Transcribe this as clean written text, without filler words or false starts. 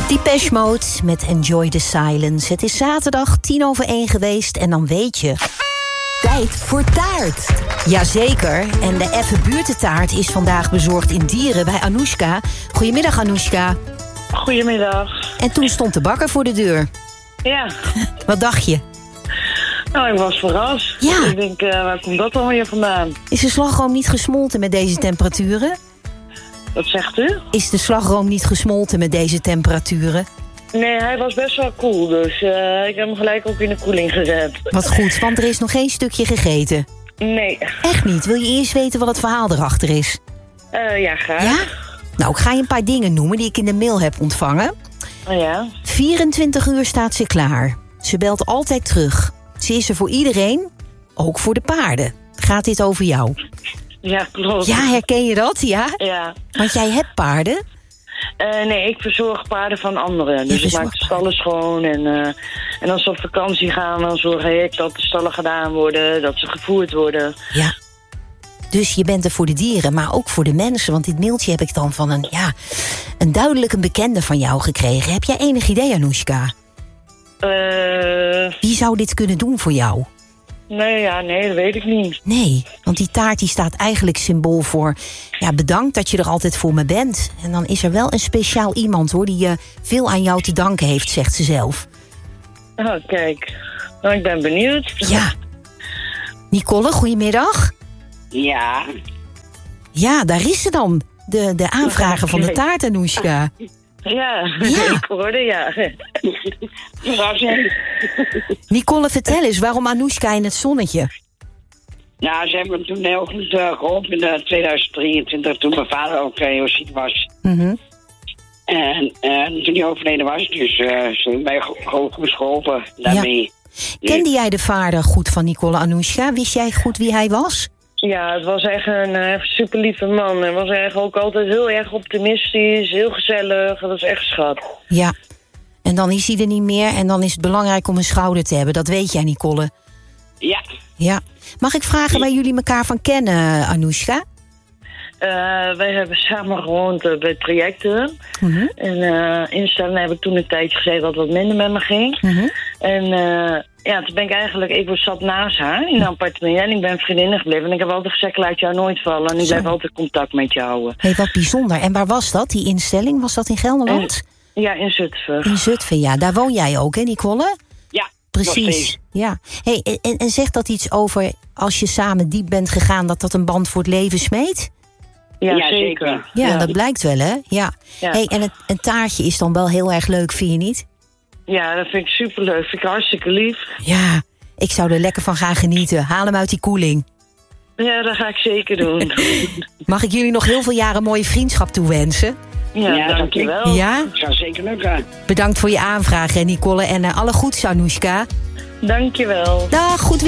Depeche Mode met Enjoy the Silence. Het is zaterdag 1:10 geweest en dan weet je... Tijd voor taart. Jazeker, en de Effe Buurtentaart is vandaag bezorgd in Dieren bij Anoushka. Goedemiddag, Anoushka. Goedemiddag. En toen stond de bakker voor de deur. Ja. Wat dacht je? Nou, ik was verrast. Ja. Ik denk, waar komt dat dan weer vandaan? Is de slagroom niet gesmolten met deze temperaturen? Wat zegt u? Is de slagroom niet gesmolten met deze temperaturen? Nee, hij was best wel koel, dus ik heb hem gelijk ook in de koeling gezet. Wat goed, want er is nog geen stukje gegeten. Nee. Echt niet? Wil je eerst weten wat het verhaal erachter is? Ja, graag. Ja? Nou, ik ga je een paar dingen noemen die ik in de mail heb ontvangen. Oh, ja. 24 uur staat ze klaar. Ze belt altijd terug. Ze is er voor iedereen, ook voor de paarden. Gaat dit over jou? Ja, klopt. Ja, herken je dat? Ja? Ja. Want jij hebt paarden? Nee, ik verzorg paarden van anderen. Dus ik maak de stallen schoon. En als ze op vakantie gaan, dan zorg ik dat de stallen gedaan worden. Dat ze gevoerd worden. Ja. Dus je bent er voor de dieren, maar ook voor de mensen. Want dit mailtje heb ik dan van een duidelijk een bekende van jou gekregen. Heb jij enig idee, Anoushka? Wie zou dit kunnen doen voor jou? Nee, dat weet ik niet. Nee, want die taart die staat eigenlijk symbool voor... ja, bedankt dat je er altijd voor me bent. En dan is er wel een speciaal iemand, hoor... die veel aan jou te danken heeft, zegt ze zelf. Oh, kijk. Nou, ik ben benieuwd. Ja. Nicole, goedemiddag. Ja. Ja, daar is ze dan. De aanvrager van de taart, Anoushka. Ja, ik hoorde, ja. Nicole, vertel eens, waarom Anoushka in het zonnetje? Nou, ze hebben me toen heel goed geholpen in 2023, toen mijn vader ook heel ziek was. Mm-hmm. En toen hij overleden was, dus ze hebben mij goed geholpen daarmee. Ja. Kende jij de vader goed van Nicole, Anoushka? Wist jij goed wie hij was? Ja, het was echt een super lieve man. Hij was echt ook altijd heel erg optimistisch, heel gezellig. Dat was echt schat. Ja, en dan is hij er niet meer en dan is het belangrijk om een schouder te hebben. Dat weet jij, Nicole. Ja. Ja. Mag ik vragen waar jullie elkaar van kennen, Anoushka? Wij hebben samen gewoond bij projecten. Mm-hmm. En instellingen heb ik toen een tijdje gezeten dat het wat minder met me ging. Mm-hmm. En toen ben ik eigenlijk... Ik zat naast haar in een appartement en ik ben vriendinnen gebleven. En ik heb altijd gezegd, laat jou nooit vallen. En ik blijf altijd contact met je houden. Hé, wat bijzonder. En waar was dat, die instelling? Was dat in Gelderland? Ja, in Zutphen. In Zutphen, ja. Daar woon jij ook, hè, Nicole? Ja, precies. Ja. Hey, en zegt dat iets over, als je samen diep bent gegaan... dat een band voor het leven smeet? Ja, zeker. Ja, dat blijkt wel, hè? Ja. Ja. Hey, en een taartje is dan wel heel erg leuk, vind je niet? Ja, dat vind ik superleuk. Vind ik hartstikke lief. Ja, ik zou er lekker van gaan genieten. Haal hem uit die koeling. Ja, dat ga ik zeker doen. Mag ik jullie nog heel veel jaren mooie vriendschap toewensen? Ja, dankjewel. Ja? Dat zou zeker lukken. Bedankt voor je aanvraag, hè, Nicole. En alle goeds, Anoushka. Dankjewel. Dag, goed